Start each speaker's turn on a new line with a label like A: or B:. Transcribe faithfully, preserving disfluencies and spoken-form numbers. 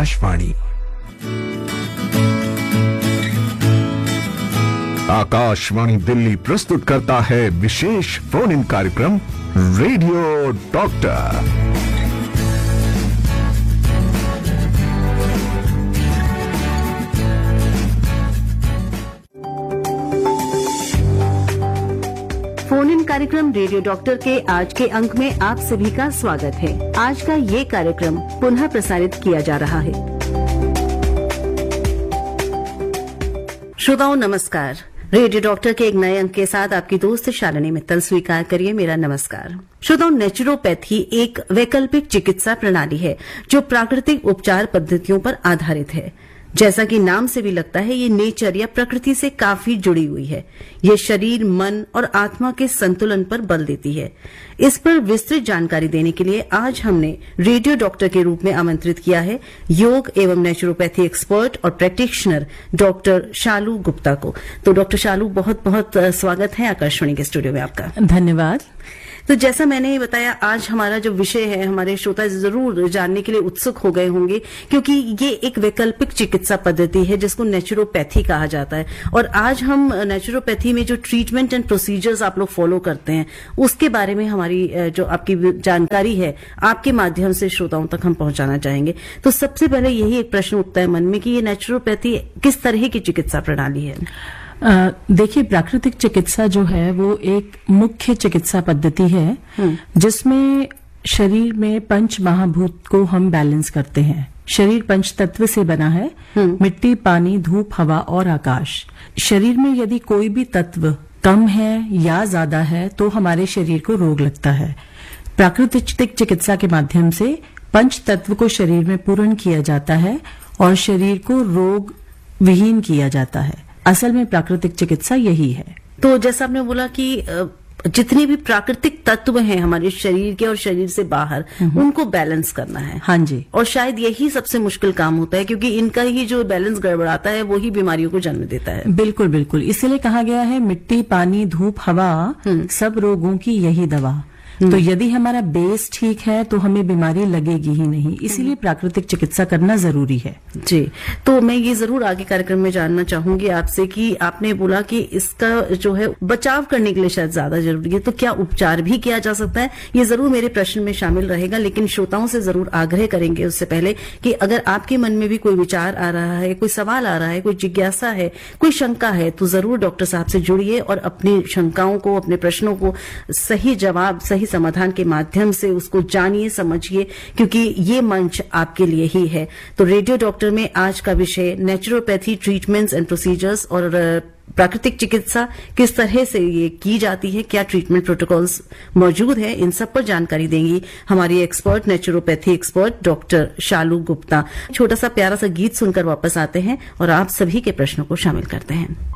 A: आकाशवाणी। आकाशवाणी दिल्ली प्रस्तुत करता है विशेष फोन इन कार्यक्रम रेडियो डॉक्टर।
B: फोन इन कार्यक्रम रेडियो डॉक्टर के आज के अंक में आप सभी का स्वागत है। आज का ये कार्यक्रम पुनः प्रसारित किया जा रहा है। श्रोताओं नमस्कार। रेडियो डॉक्टर के एक नए अंक के साथ आपकी दोस्त शालिनी मित्तल स्वीकार करिए मेरा नमस्कार। श्रोताओं, नेचुरोपैथी एक वैकल्पिक चिकित्सा प्रणाली है जो प्राकृतिक उपचार पद्धतियों पर आधारित है। जैसा कि नाम से भी लगता है, ये नेचर या प्रकृति से काफी जुड़ी हुई है। ये शरीर, मन और आत्मा के संतुलन पर बल देती है। इस पर विस्तृत जानकारी देने के लिए आज हमने रेडियो डॉक्टर के रूप में आमंत्रित किया है योग एवं नेचुरोपैथी एक्सपर्ट और प्रैक्टिशनर डॉक्टर शालू गुप्ता को। तो डॉक्टर शालू, बहुत बहुत स्वागत है आकाशवाणी के स्टूडियो में आपका।
C: धन्यवाद।
B: तो जैसा मैंने बताया, आज हमारा जो विषय है, हमारे श्रोता जरूर जानने के लिए उत्सुक हो गए होंगे क्योंकि ये एक वैकल्पिक चिकित्सा पद्धति है जिसको नेचुरोपैथी कहा जाता है। और आज हम नेचुरोपैथी में जो ट्रीटमेंट एंड प्रोसीजर्स आप लोग फॉलो करते हैं उसके बारे में हमारी जो आपकी जानकारी है आपके माध्यम से श्रोताओं तक हम पहुंचाना चाहेंगे। तो सबसे पहले यही एक प्रश्न उठता है मन में कि ये नेचुरोपैथी किस तरह की चिकित्सा प्रणाली है?
C: देखिए, प्राकृतिक चिकित्सा जो है वो एक मुख्य चिकित्सा पद्धति है जिसमें शरीर में पंच महाभूत को हम बैलेंस करते हैं। शरीर पंच तत्व से बना है, मिट्टी, पानी, धूप, हवा और आकाश। शरीर में यदि कोई भी तत्व कम है या ज्यादा है तो हमारे शरीर को रोग लगता है। प्राकृतिक चिकित्सा के माध्यम से पंच तत्व को शरीर में पूर्ण किया जाता है और शरीर को रोग विहीन किया जाता है। असल में प्राकृतिक चिकित्सा यही है।
B: तो जैसा आपने बोला कि जितने भी प्राकृतिक तत्व हैं हमारे शरीर के और शरीर से बाहर, उनको बैलेंस करना है।
C: हाँ जी।
B: और शायद यही सबसे मुश्किल काम होता है क्योंकि इनका ही जो बैलेंस गड़बड़ाता है वही बीमारियों को जन्म देता है।
C: बिल्कुल बिल्कुल। इसलिए कहा गया है मिट्टी, पानी, धूप, हवा सब रोगों की यही दवा। तो यदि हमारा बेस ठीक है तो हमें बीमारी लगेगी ही नहीं। इसीलिए प्राकृतिक चिकित्सा करना जरूरी है।
B: जी, तो मैं ये जरूर आगे कार्यक्रम में जानना चाहूंगी आपसे कि आपने बोला कि इसका जो है बचाव करने के लिए शायद ज्यादा जरूरी है, तो क्या उपचार भी किया जा सकता है? ये जरूर मेरे प्रश्न में शामिल रहेगा, लेकिन श्रोताओं से जरूर आग्रह करेंगे उससे पहले कि अगर आपके मन में भी कोई विचार आ रहा है, कोई सवाल आ रहा है, कोई जिज्ञासा है, कोई शंका है, तो जरूर डॉक्टर साहब से जुड़िए और अपनी शंकाओं को, अपने प्रश्नों को सही जवाब, सही समाधान के माध्यम से उसको जानिए, समझिए, क्योंकि ये मंच आपके लिए ही है। तो रेडियो डॉक्टर में आज का विषय नेचुरोपैथी ट्रीटमेंट्स एंड प्रोसीजर्स और प्राकृतिक चिकित्सा किस तरह से ये की जाती है, क्या ट्रीटमेंट प्रोटोकॉल्स मौजूद है, इन सब पर जानकारी देंगी हमारी एक्सपर्ट, नेचुरोपैथी एक्सपर्ट डॉक्टर शालू गुप्ता। छोटा सा प्यारा सा गीत सुनकर वापस आते हैं और आप सभी के प्रश्नों को शामिल करते हैं।